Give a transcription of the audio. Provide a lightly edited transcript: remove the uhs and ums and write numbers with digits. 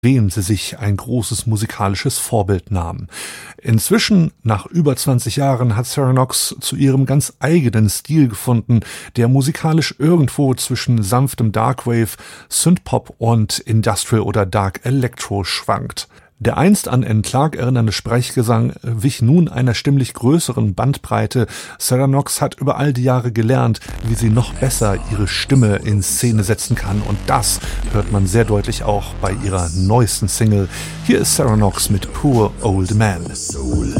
wem sie sich ein großes musikalisches Vorbild nahmen. Inzwischen, nach über 20 Jahren, hat Sarah Knox zu ihrem ganz eigenen Stil gefunden, der musikalisch irgendwo zwischen sanftem Darkwave, Synthpop und Industrial oder Dark Electro schwankt. Der einst an Anne Clark erinnernde Sprechgesang wich nun einer stimmlich größeren Bandbreite. Sarah Knox hat über all die Jahre gelernt, wie sie noch besser ihre Stimme in Szene setzen kann, und das hört man sehr deutlich auch bei ihrer neuesten Single. Hier ist Sarah Knox mit Poor Old Man.